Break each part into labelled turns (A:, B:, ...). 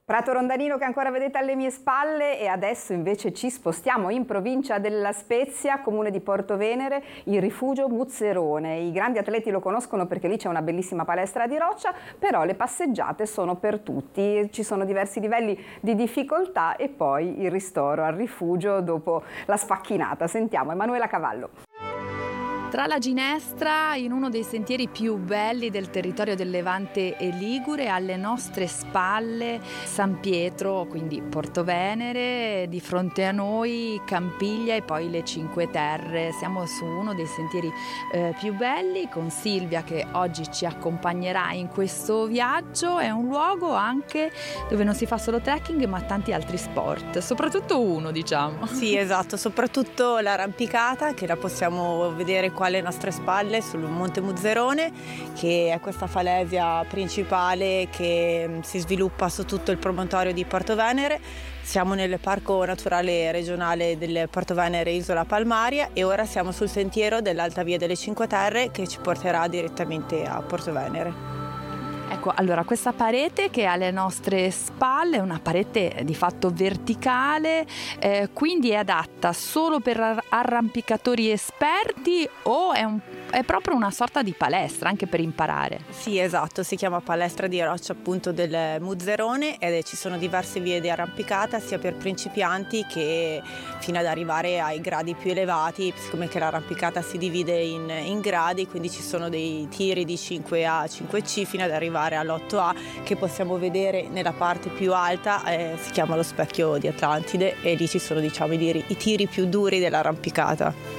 A: Prato Rondanino che ancora vedete alle mie spalle, e adesso invece ci spostiamo in provincia della Spezia, comune di Portovenere, il rifugio Muzzerone. I grandi atleti lo conoscono perché lì c'è una bellissima palestra di roccia, però le passeggiate sono per tutti, ci sono diversi livelli di difficoltà e poi il ristoro al rifugio dopo la sfacchinata. Sentiamo Emanuela Cavallo.
B: Tra la ginestra, in uno dei sentieri più belli del territorio del Levante e Ligure, alle nostre spalle San Pietro, quindi Portovenere, di fronte a noi Campiglia e poi le Cinque Terre. Siamo su uno dei sentieri più belli con Silvia che oggi ci accompagnerà in questo viaggio. È un luogo anche dove non si fa solo trekking ma tanti altri sport, soprattutto uno, diciamo.
C: Sì, esatto, soprattutto l'arrampicata che la possiamo vedere qua alle nostre spalle sul Monte Muzzerone, che è questa falesia principale che si sviluppa su tutto il promontorio di Portovenere. Siamo nel Parco Naturale Regionale del Portovenere Isola Palmaria e ora siamo sul sentiero dell'Alta Via delle Cinque Terre che ci porterà direttamente a Portovenere.
B: Ecco, allora questa parete che è alle nostre spalle è una parete di fatto verticale, quindi è adatta solo per arrampicatori esperti o è proprio una sorta di palestra anche per imparare?
C: Sì, esatto, si chiama palestra di roccia appunto del Muzzerone e ci sono diverse vie di arrampicata sia per principianti che fino ad arrivare ai gradi più elevati, siccome che l'arrampicata si divide in gradi, quindi ci sono dei tiri di 5A, 5C fino ad arrivare all'8A che possiamo vedere nella parte più alta, si chiama lo specchio di Atlantide e lì ci sono i tiri più duri dell'arrampicata.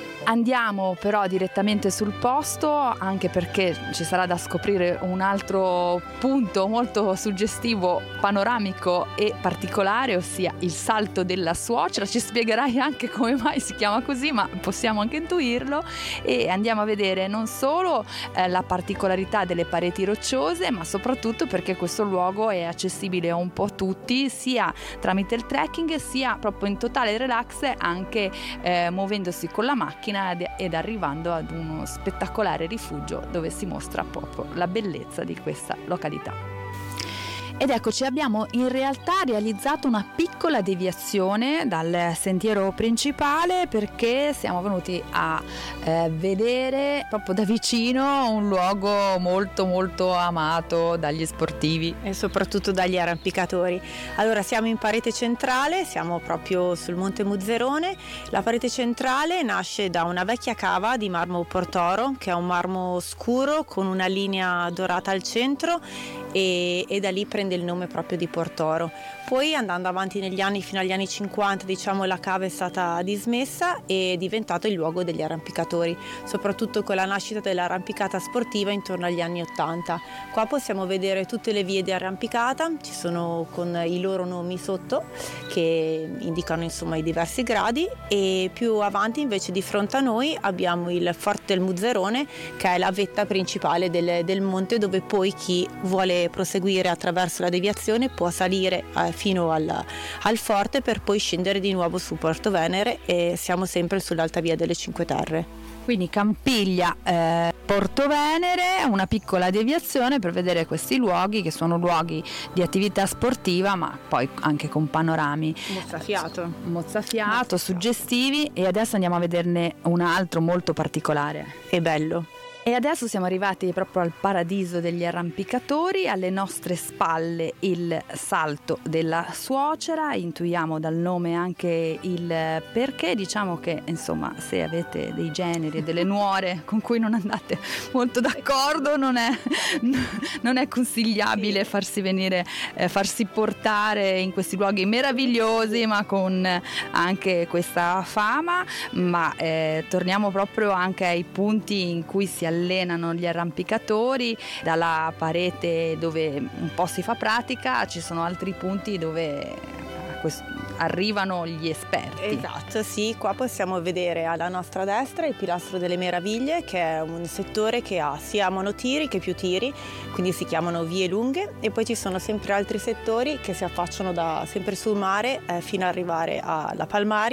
B: Andiamo però direttamente sul posto, anche perché ci sarà da scoprire un altro punto molto suggestivo, panoramico e particolare, ossia il Salto della Suocera. Ci spiegherai anche come mai si chiama così, ma possiamo anche intuirlo, e andiamo a vedere non solo la particolarità delle pareti rocciose, ma soprattutto perché questo luogo è accessibile a un po' tutti, sia tramite il trekking sia proprio in totale relax, anche muovendosi con la macchina ed arrivando ad uno spettacolare rifugio dove si mostra proprio la bellezza di questa località. Ed eccoci, abbiamo in realtà realizzato una piccola deviazione dal sentiero principale perché siamo venuti a vedere proprio da vicino un luogo molto molto amato dagli sportivi
C: e soprattutto dagli arrampicatori. Allora siamo in parete centrale, siamo proprio sul Monte Muzzerone. La parete centrale nasce da una vecchia cava di marmo Portoro, che è un marmo scuro con una linea dorata al centro e da lì prende il nome proprio di Portoro. Poi andando avanti negli anni fino agli anni 50 la cava è stata dismessa e è diventato il luogo degli arrampicatori, soprattutto con la nascita dell'arrampicata sportiva intorno agli anni 80. Qua possiamo vedere tutte le vie di arrampicata, ci sono con i loro nomi sotto che indicano insomma i diversi gradi, e più avanti invece di fronte a noi abbiamo il Forte del Muzzerone, che è la vetta principale del monte, dove poi chi vuole proseguire attraverso la deviazione può salire fino al forte per poi scendere di nuovo su Portovenere, e siamo sempre sull'Alta Via delle Cinque Terre.
B: Quindi Campiglia, Portovenere, una piccola deviazione per vedere questi luoghi che sono luoghi di attività sportiva ma poi anche con panorami mozzafiato, suggestivi, e adesso andiamo a vederne un altro molto particolare
C: e bello.
B: E adesso siamo arrivati proprio al paradiso degli arrampicatori, alle nostre spalle il Salto della Suocera, intuiamo dal nome anche il perché, diciamo che insomma se avete dei generi e delle nuore con cui non andate molto d'accordo non è consigliabile farsi portare in questi luoghi meravigliosi ma con anche questa fama, ma torniamo proprio anche ai punti in cui si allenano gli arrampicatori. Dalla parete dove un po' si fa pratica ci sono altri punti dove arrivano gli esperti.
C: Esatto, sì, qua possiamo vedere alla nostra destra il Pilastro delle Meraviglie, che è un settore che ha sia monotiri che più tiri, quindi si chiamano vie lunghe, e poi ci sono sempre altri settori che si affacciano sempre sul mare fino ad arrivare alla Palmaria.